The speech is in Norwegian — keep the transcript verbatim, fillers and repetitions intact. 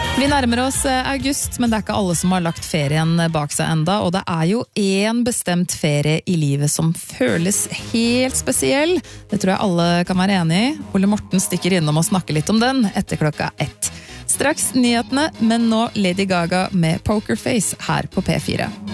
Vi nærmer oss august, men det er ikke alle som har lagt ferien bak seg enda, og det er jo en bestemt ferie i livet som føles helt spesiell. Det tror jeg alle kan være enig i. Ole Morten stikker innom og snakker litt om den etter klokka ett. Straks nyhetene, men nå Lady Gaga med Poker Face her på P fire.